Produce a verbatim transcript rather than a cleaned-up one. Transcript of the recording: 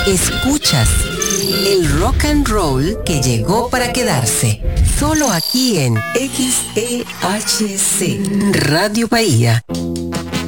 Escuchas el rock and roll que llegó para quedarse. Solo aquí en X E H C Radio Bahía